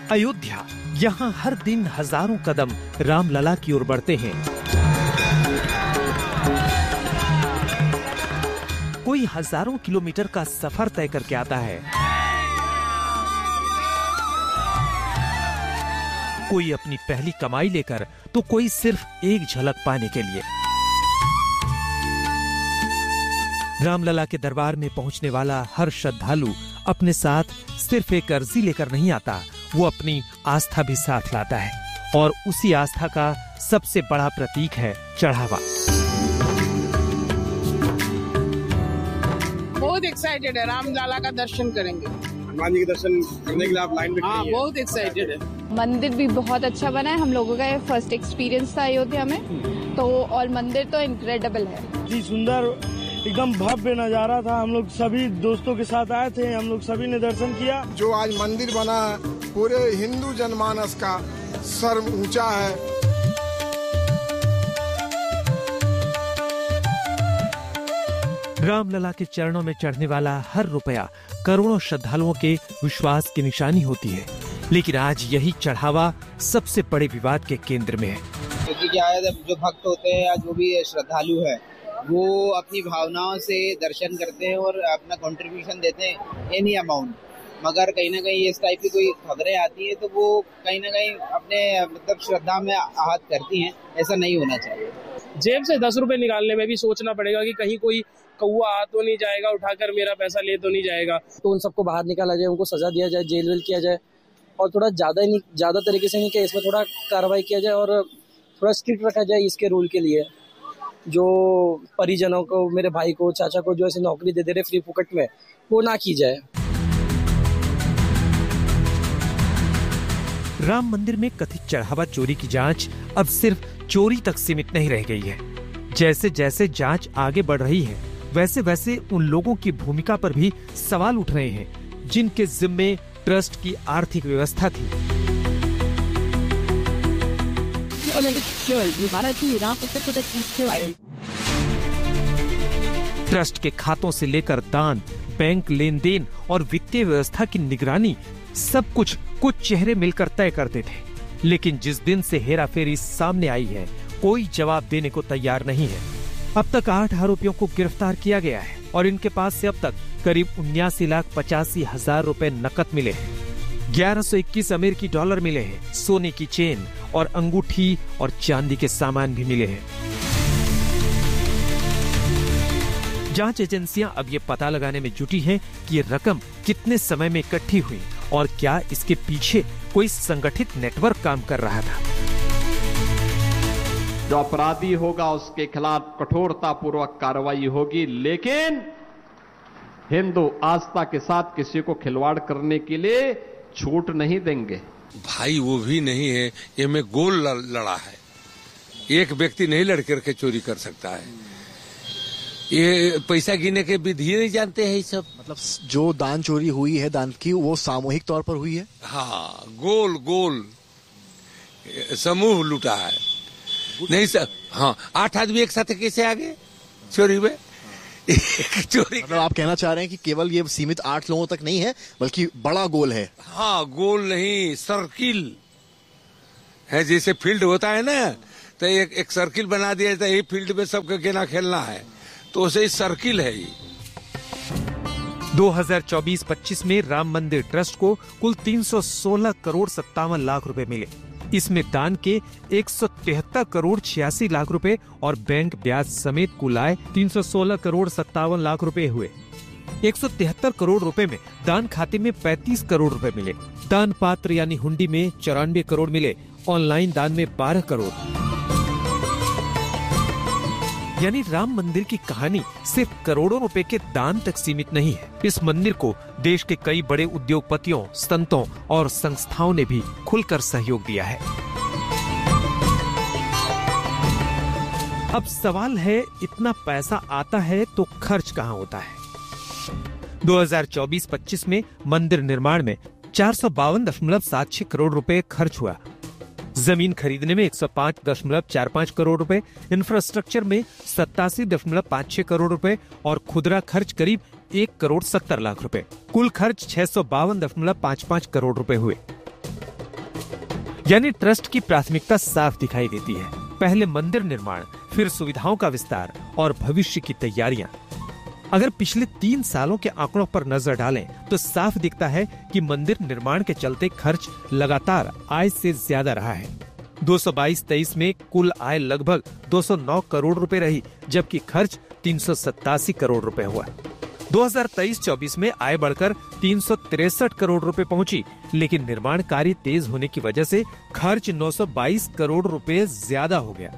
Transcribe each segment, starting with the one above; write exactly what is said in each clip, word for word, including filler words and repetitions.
अयोध्या, यहाँ हर दिन हजारों कदम रामलला की ओर बढ़ते हैं। कोई हजारों किलोमीटर का सफर तय करके आता है, कोई अपनी पहली कमाई लेकर, तो कोई सिर्फ एक झलक पाने के लिए। रामलला के दरबार में पहुंचने वाला हर श्रद्धालु अपने साथ सिर्फ एक अर्जी लेकर नहीं आता, वो अपनी आस्था भी साथ लाता है, और उसी आस्था का सबसे बड़ा प्रतीक है चढ़ावा। बहुत एक्साइटेड है, रामलला का दर्शन करेंगे। हनुमान जी के दर्शन करने के लिए आप लाइन में खड़े हैं। हाँ, बहुत एक्साइटेड है। मंदिर भी बहुत अच्छा बना है, हम लोगों का ये फर्स्ट एक्सपीरियंस था अयोध्या में, तो और मंदिर तो इनक्रेडिबल है जी, सुंदर एकदम भव्य नजारा था। हम लोग सभी दोस्तों के साथ आए थे, हम लोग सभी ने दर्शन किया। जो आज मंदिर बना है पूरे हिंदू जनमानस का सर्व ऊंचा है। रामलला के चरणों में चढ़ने वाला हर रुपया करोड़ों श्रद्धालुओं के विश्वास की निशानी होती है, लेकिन आज यही चढ़ावा सबसे बड़े विवाद के केंद्र में है। क्योंकि क्या है, जो भक्त होते हैं या जो भी श्रद्धालु है वो अपनी भावनाओं से दर्शन करते हैं और अपना कंट्रीब्यूशन देते हैं एनी अमाउंट, मगर कहीं ना कहीं इस टाइप की कोई खबरें आती है तो वो कहीं ना कहीं अपने मतलब श्रद्धा में आहत करती हैं। ऐसा नहीं होना चाहिए। जेब से दस रुपए निकालने में भी सोचना पड़ेगा कि कहीं कोई कौआ आ तो नहीं जाएगा, उठाकर मेरा पैसा ले तो नहीं जाएगा। तो उन सबको बाहर निकाला जाए, उनको सजा दिया जाए, जेल वेल किया जाए, और थोड़ा ज्यादा नहीं ज्यादा तरीके से नहीं कि इसमें थोड़ा कार्रवाई किया जाए और थोड़ा स्ट्रिक्ट रखा जाए इसके रूल के लिए। जो परिजनों को, मेरे भाई को, चाचा को जो ऐसे नौकरी दे दे रहे फ्री फुकट में, वो ना की जाए। राम मंदिर में कथित चढ़ावा चोरी की जांच अब सिर्फ चोरी तक सीमित नहीं रह गई है। जैसे जैसे जांच आगे बढ़ रही है, वैसे वैसे उन लोगों की भूमिका पर भी सवाल उठ रहे हैं जिनके जिम्मे ट्रस्ट की आर्थिक व्यवस्था थी। ट्रस्ट के खातों से लेकर दान, बैंक लेन देन और वित्तीय व्यवस्था की निगरानी, सब कुछ कुछ चेहरे मिलकर तय करते थे। लेकिन जिस दिन से हेराफेरी सामने आई है, कोई जवाब देने को तैयार नहीं है। अब तक आठ आरोपियों को गिरफ्तार किया गया है और इनके पास से अब तक करीब उन्यासी लाख पचासी हजार रुपए नकद मिले हैं। ग्यारह सौ इक्कीस अमेरिकी डॉलर मिले हैं, सोने की चेन और अंगूठी और चांदी के सामान भी मिले हैं। जांच एजेंसियां अब ये पता लगाने में जुटी हैं कि ये रकम कितने समय में इकट्ठी हुई और क्या इसके पीछे कोई संगठित नेटवर्क काम कर रहा था। जो अपराधी होगा उसके खिलाफ कठोरता पूर्वक कार्रवाई होगी, लेकिन हिंदू आस्था के साथ किसी को खिलवाड़ करने के लिए छूट नहीं देंगे। भाई वो भी नहीं है, ये में गोल लड़ा है। एक व्यक्ति नहीं लड़ करके चोरी कर सकता है। ये पैसा गिने के विधि नहीं जानते हैं ये सब। मतलब जो दान चोरी हुई है दान की, वो सामूहिक तौर पर हुई है। हाँ, गोल गोल समूह लूटा है। नहीं सर, हाँ, आठ आदमी एक साथ कैसे आ गए चोरी में? चोरी मतलब आप कहना चाह रहे हैं कि केवल ये सीमित आठ लोगों तक नहीं है, बल्कि बड़ा गोल है। हाँ, गोल नहीं, सर्किल है। जैसे फील्ड होता है ना, तो एक, एक सर्किल बना दिया जाता है, ये फील्ड में सबको गेना खेलना है, तो उसे सर्किल है ये। दो हज़ार चौबीस पच्चीस में राम मंदिर ट्रस्ट को कुल तीन सौ सोलह करोड़ सत्तावन लाख रुपए मिले। इसमें दान के एक सौ तिहत्तर करोड़ छियासी लाख रुपए और बैंक ब्याज समेत कुल आय तीन सौ सोलह करोड़ सत्तावन लाख रुपए हुए। एक सौ तिहत्तर करोड़ रुपए में दान खाते में पैंतीस करोड़ रुपए मिले, दान पात्र यानी हुंडी में चौरानवे करोड़ मिले, ऑनलाइन दान में बारह करोड़। यानी राम मंदिर की कहानी सिर्फ करोड़ों रुपए के दान तक सीमित नहीं है। इस मंदिर को देश के कई बड़े उद्योगपतियों, संतों और संस्थाओं ने भी खुलकर सहयोग दिया है। अब सवाल है, इतना पैसा आता है तो खर्च कहाँ होता है? दो हज़ार चौबीस पच्चीस में मंदिर निर्माण में चार सौ बावन दशमलव सात छह करोड़ रुपए खर्च हुआ। जमीन खरीदने में एक सौ पाँच दशमलव चार पाँच करोड़ रुपए, इंफ्रास्ट्रक्चर में सत्तासी दशमलव पाँच छह करोड़ रुपए और खुदरा खर्च करीब एक करोड़ सत्तर लाख रुपए। कुल खर्च छह सौ बावन दशमलव पाँच पाँच करोड़ रुपए हुए। यानी ट्रस्ट की प्राथमिकता साफ दिखाई देती है। पहले मंदिर निर्माण, फिर सुविधाओं का विस्तार और भविष्य की तैयारियां। अगर पिछले तीन सालों के आंकड़ों पर नजर डालें तो साफ दिखता है कि मंदिर निर्माण के चलते खर्च लगातार आय से ज्यादा रहा है। दो सौ बाईस तेईस में कुल आय लगभग दो सौ नौ करोड़ रुपए रही, जबकि खर्च तीन सौ सत्तासी करोड़ रुपए हुआ। दो हज़ार तेईस चौबीस में आय बढ़कर तीन सौ तिरसठ करोड़ रुपए पहुंची, लेकिन निर्माण कार्य तेज होने की वजह से खर्च नौ सौ बाईस करोड़ रुपए ज्यादा हो गया।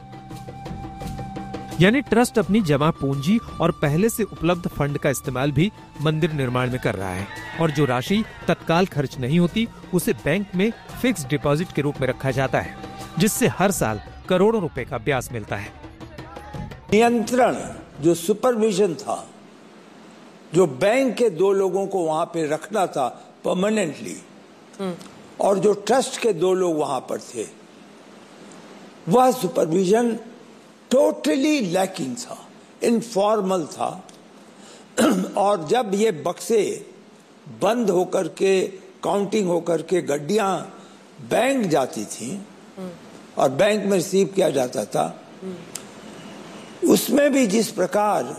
यानी ट्रस्ट अपनी जमा पूंजी और पहले से उपलब्ध फंड का इस्तेमाल भी मंदिर निर्माण में कर रहा है, और जो राशि तत्काल खर्च नहीं होती उसे बैंक में फिक्स डिपॉजिट के रूप में रखा जाता है, जिससे हर साल करोड़ों रुपए का ब्याज मिलता है। नियंत्रण, जो सुपरविजन था, जो बैंक के दो लोगों को वहां पे रखना था परमानेंटली, और जो ट्रस्ट के दो लोग वहां पर थे, वह सुपरविजन टोटली लैकिंग था, इनफॉर्मल था। और जब ये बक्से बंद होकर के, काउंटिंग होकर के गड्डियां बैंक जाती थी और बैंक में रिसीव किया जाता था, उसमें भी जिस प्रकार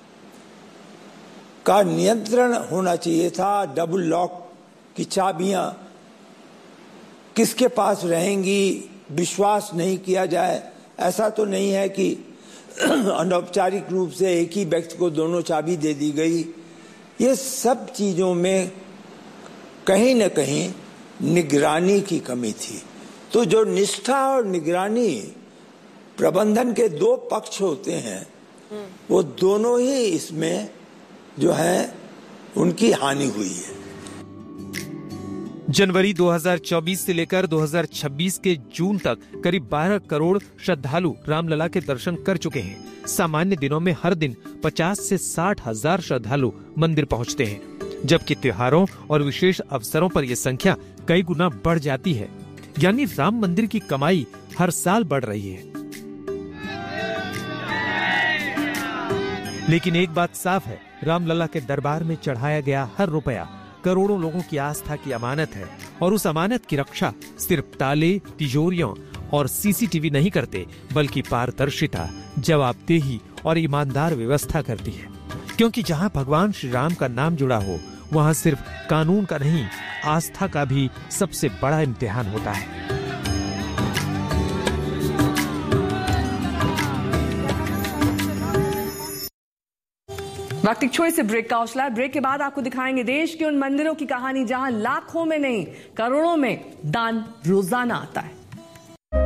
का नियंत्रण होना चाहिए था, डबल लॉक की चाबियां किसके पास रहेंगी, विश्वास नहीं किया जाए। ऐसा तो नहीं है कि अनौपचारिक रूप से एक ही व्यक्ति को दोनों चाबी दे दी गई। ये सब चीजों में कहीं न कहीं निगरानी की कमी थी। तो जो निष्ठा और निगरानी, प्रबंधन के दो पक्ष होते हैं, वो दोनों ही इसमें जो है उनकी हानि हुई है। जनवरी दो हज़ार चौबीस से लेकर दो हज़ार छब्बीस के जून तक करीब बारह करोड़ श्रद्धालु रामलला के दर्शन कर चुके हैं। सामान्य दिनों में हर दिन पचास से साठ हजार श्रद्धालु मंदिर पहुंचते हैं, जबकि त्योहारों और विशेष अवसरों पर यह संख्या कई गुना बढ़ जाती है। यानी राम मंदिर की कमाई हर साल बढ़ रही है। लेकिन एक बात साफ है, रामलला के दरबार में चढ़ाया गया हर रुपया करोड़ों लोगों की आस्था की अमानत है, और उस अमानत की रक्षा सिर्फ ताले, तिजोरियों और सीसीटीवी नहीं करते, बल्कि पारदर्शिता, जवाबदेही और ईमानदार व्यवस्था करती है। क्योंकि जहां भगवान श्री राम का नाम जुड़ा हो, वहां सिर्फ कानून का नहीं, आस्था का भी सबसे बड़ा इम्तिहान होता है। वक्त एक छोटे से ब्रेक का हौसला। ब्रेक के बाद आपको दिखाएंगे देश के उन मंदिरों की कहानी जहां लाखों में नहीं, करोड़ों में दान रोजाना आता है।